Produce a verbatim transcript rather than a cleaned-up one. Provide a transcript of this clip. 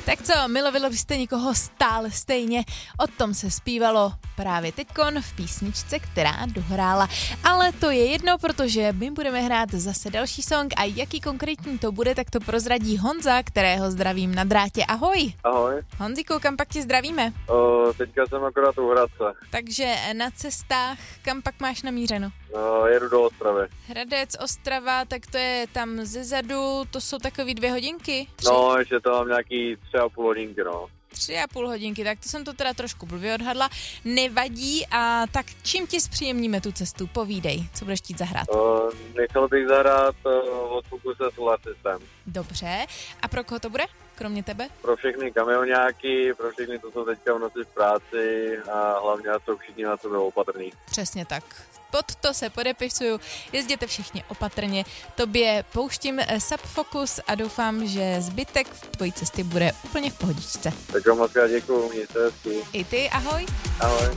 Tak co, milovali byste někoho stále stejně? O tom se zpívalo právě teďkon v písničce, která dohrála. Ale to je jedno, protože my budeme hrát zase další song a jaký konkrétní to bude, tak to prozradí Honza, kterého zdravím na drátě. Ahoj. Ahoj. Honziku, kam pak tě zdravíme? O, teďka jsem akorát u Hradce. Takže na cestách, kam pak máš namířeno? O, jedu do Ostravy. Hradec, Ostrava, tak to je tam zezadu, to jsou takový dvě hodinky? Tři? No, ještě to mám nějaký tři a půl hodinky, no. Tři a půl hodinky, tak to jsem to teda trošku blbě odhadla. Nevadí, a tak čím ti zpříjemníme tu cestu? Povídej, co budeš chtít zahrát? O, nechtěl bych zahrát o, od Fokuse Solar System. Dobře, a pro koho to bude, kromě tebe? Pro všechny kamionáky, pro všechny, co jsou teďka v noci v práci a hlavně jsou všichni na sebe opatrní. Přesně tak. Pod to se podepisuju, jezděte všichni opatrně. Tobě pouštím Sub Focus a doufám, že zbytek v tvojí cesty bude úplně v pohodičce. Tak vám moc krát děkuju, mějte se hezky. I ty, ahoj. Ahoj.